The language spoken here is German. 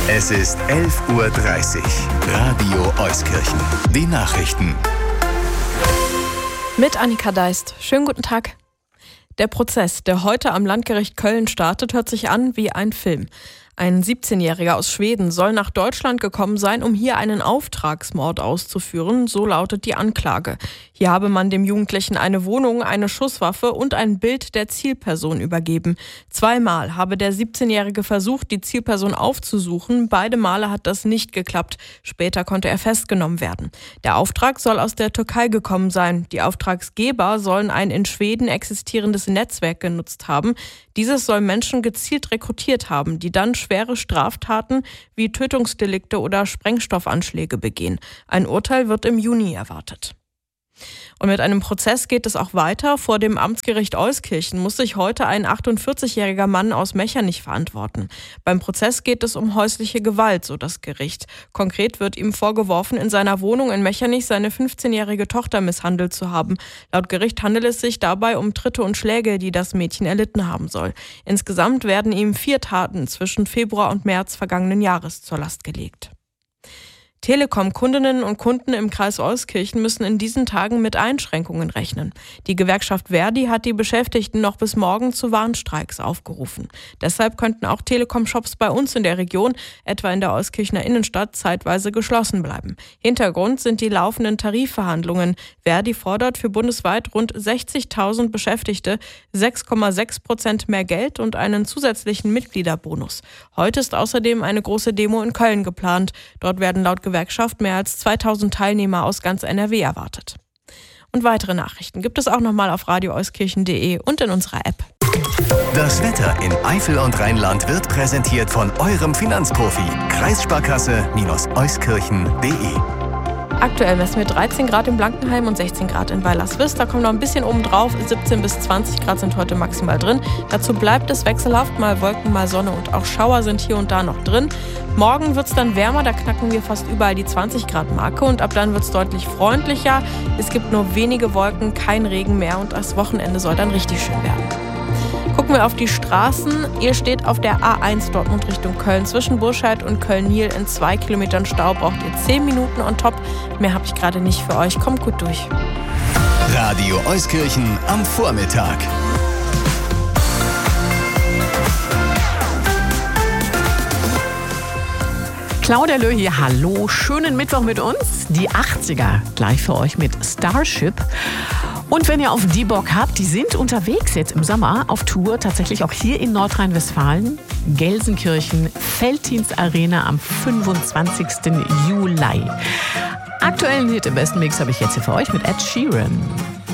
Es ist 11:30 Uhr. Radio Euskirchen. Die Nachrichten. Mit Annika Deist. Schönen guten Tag. Der Prozess, der heute am Landgericht Köln startet, hört sich an wie ein Film. Ein 17-Jähriger aus Schweden soll nach Deutschland gekommen sein, um hier einen Auftragsmord auszuführen, so lautet die Anklage. Hier habe man dem Jugendlichen eine Wohnung, eine Schusswaffe und ein Bild der Zielperson übergeben. 2-mal habe der 17-Jährige versucht, die Zielperson aufzusuchen. Beide Male hat das nicht geklappt. Später konnte er festgenommen werden. Der Auftrag soll aus der Türkei gekommen sein. Die Auftragsgeber sollen ein in Schweden existierendes Netzwerk genutzt haben. Dieses soll Menschen gezielt rekrutiert haben, die dann schwere Straftaten wie Tötungsdelikte oder Sprengstoffanschläge begehen. Ein Urteil wird im Juni erwartet. Und mit einem Prozess geht es auch weiter. Vor dem Amtsgericht Euskirchen muss sich heute ein 48-jähriger Mann aus Mechernich verantworten. Beim Prozess geht es um häusliche Gewalt, so das Gericht. Konkret wird ihm vorgeworfen, in seiner Wohnung in Mechernich seine 15-jährige Tochter misshandelt zu haben. Laut Gericht handelt es sich dabei um Tritte und Schläge, die das Mädchen erlitten haben soll. Insgesamt werden ihm 4 Taten zwischen Februar und März vergangenen Jahres zur Last gelegt. Telekom-Kundinnen und Kunden im Kreis Euskirchen müssen in diesen Tagen mit Einschränkungen rechnen. Die Gewerkschaft ver.di hat die Beschäftigten noch bis morgen zu Warnstreiks aufgerufen. Deshalb könnten auch Telekom-Shops bei uns in der Region, etwa in der Euskirchener Innenstadt, zeitweise geschlossen bleiben. Hintergrund sind die laufenden Tarifverhandlungen. ver.di fordert für bundesweit rund 60.000 Beschäftigte 6,6% mehr Geld und einen zusätzlichen Mitgliederbonus. Heute ist außerdem eine große Demo in Köln geplant. Dort werden laut Gewerkschaft mehr als 2000 Teilnehmer aus ganz NRW erwartet. Und weitere Nachrichten gibt es auch nochmal auf radioeuskirchen.de und in unserer App. Das Wetter in Eifel und Rheinland wird präsentiert von eurem Finanzprofi. Kreissparkasse-euskirchen.de. Aktuell messen wir 13 Grad in Blankenheim und 16 Grad in Weilerswist. Da kommt noch ein bisschen oben drauf. 17 bis 20 Grad sind heute maximal drin. Dazu bleibt es wechselhaft. Mal Wolken, mal Sonne und auch Schauer sind hier und da noch drin. Morgen wird es dann wärmer. Da knacken wir fast überall die 20 Grad Marke. Und ab dann wird es deutlich freundlicher. Es gibt nur wenige Wolken, kein Regen mehr. Und das Wochenende soll dann richtig schön werden. Gucken wir auf die Straßen. Ihr steht auf der A1 Dortmund Richtung Köln. Zwischen Burscheid und Köln-Niel in 2 Kilometern Stau braucht ihr 10 Minuten on top. Mehr habe ich gerade nicht für euch. Kommt gut durch. Radio Euskirchen am Vormittag. Claudia Löh hier, hallo, schönen Mittwoch mit uns. Die 80er gleich für euch mit Starship. Und wenn ihr auf die Bock habt, die sind unterwegs jetzt im Sommer auf Tour, tatsächlich auch hier in Nordrhein-Westfalen. Gelsenkirchen, Veltins Arena am 25. Juli. Aktuellen Hit im besten Mix habe ich jetzt hier für euch mit Ed Sheeran.